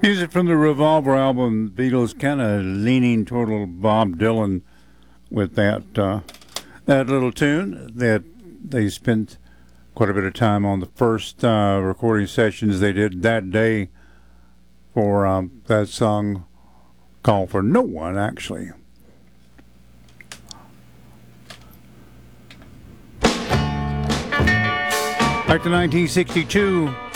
Music from the Revolver album. Beatles kind of leaning toward a little Bob Dylan with that little tune that they spent quite a bit of time on the first recording sessions they did that day for that song called For No One, actually. Back to 1962.